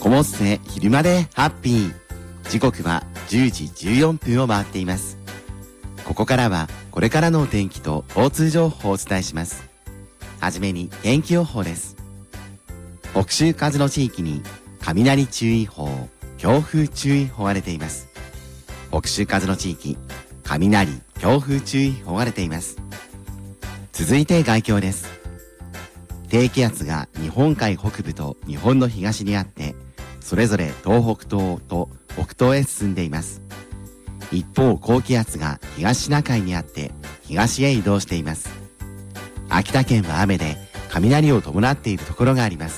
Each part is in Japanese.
もっせ昼までハッピー。時刻は10時14分を回っています。ここからはこれからのお天気と交通情報をお伝えします。はじめに天気予報です。北州風の地域に雷注意報、強風注意報が出ています。北州風の地域、雷、強風注意報が出ています。続いて概況です。低気圧が日本海北部と日本の東にあって、それぞれ東北東と北東へ進んでいます。一方、高気圧が東シナ海にあって東へ移動しています。秋田県は雨で雷を伴っているところがあります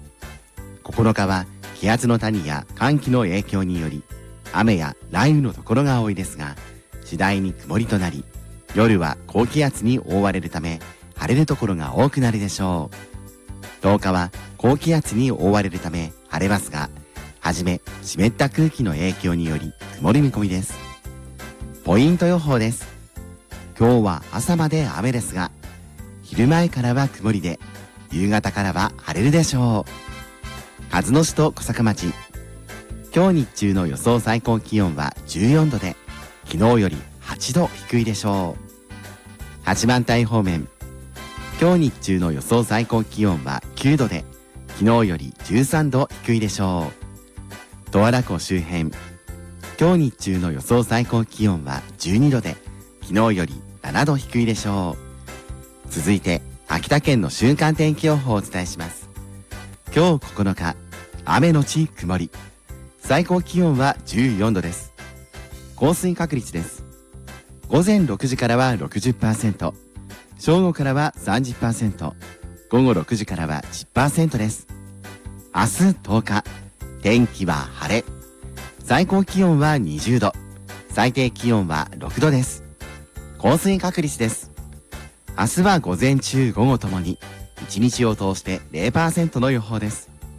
。9日は気圧の谷や寒気の影響により雨や雷雨のところが多いですが、次第に曇りとなり、夜は高気圧に覆われるため晴れるところが多くなるでしょう。10日は高気圧に覆われるため晴れますが、はじめ湿った空気の影響により曇る見込みです。ポイント予報です。今日は朝まで雨ですが、昼前からは曇りで、夕方からは晴れるでしょう。鹿角市と小坂町。今日日中の予想最高気温は14度で、昨日より8度低いでしょう。八幡平方面。今日日中の予想最高気温は9度で、昨日より13度低いでしょう。十和田湖周辺。今日日中の予想最高気温は12度で、昨日より7度低いでしょう。続いて、秋田県の週間天気予報をお伝えします。今日9日、雨のち曇り。最高気温は14度です。降水確率です。午前6時からは 60%、正午からは 30%、午後6時からは 10% です。明日10日、天気は晴れ。最高気温は20度、最低気温は6度です。降水確率です。明日は午前中午後ともに1日を通して 0% の予報です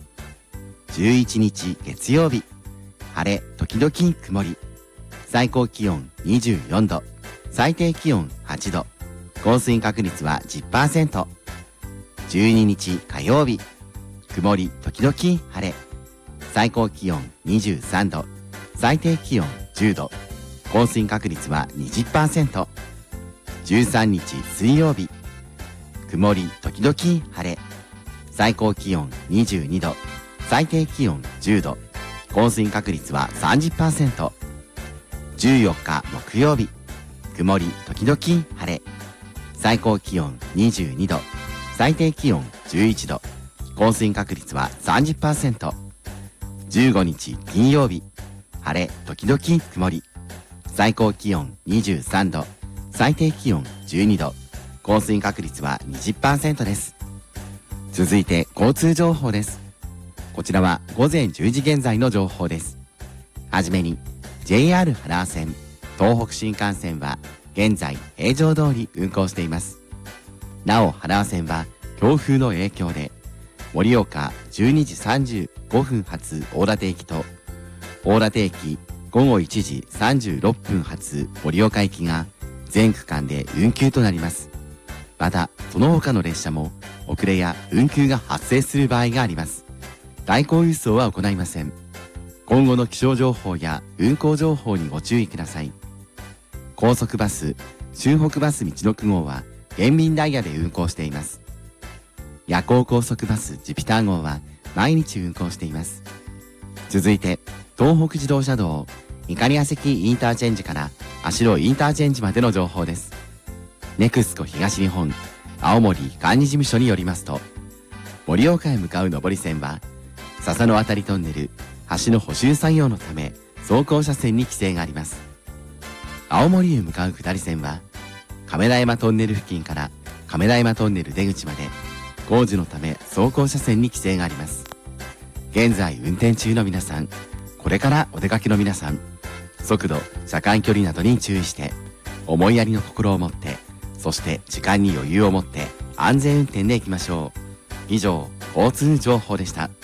。11日月曜日、晴れ時々曇り。最高気温24度、最低気温8度、降水確率は 10%。12日火曜日、曇り時々晴れ。最高気温23度、最低気温10度、降水確率は 20%。13日水曜日、曇り時々晴れ。最高気温22度、最低気温10度、降水確率は 30%。14日木曜日、曇り時々晴れ。最高気温22度、最低気温11度、降水確率は 30%。15日金曜日、晴れ時々曇り。最高気温23度、最低気温12度、降水確率は 20% です。続いて交通情報です。こちらは午前10時現在の情報です。はじめに JR 花輪線、東北新幹線は現在平常通り運行しています。なお花輪線は強風の影響で盛岡12時35分発大館駅と大館駅午後1時36分発盛岡行きが全区間で運休となります。またその他の列車も遅れや運休が発生する場合があります。代行輸送は行いません。今後の気象情報や運行情報にご注意ください。高速バス、中北バスみちのく号は減便ダイヤで運行しています。夜行高速バスジュピター号は毎日運行しています。続いて東北自動車道碇谷関インターチェンジから足路インターチェンジまでの情報です。ネクスコ東日本青森管理事務所によりますと、盛岡へ向かう上り線は笹の渡りトンネル橋の補修作業のため走行車線に規制があります。青森へ向かう下り線は亀田山トンネル付近から亀田山トンネル出口まで工事のため走行車線に規制があります。現在運転中の皆さん、これからお出かけの皆さん、速度、車間距離などに注意して思いやりの心を持って、そして時間に余裕を持って安全運転でいきましょう。以上、交通情報でした。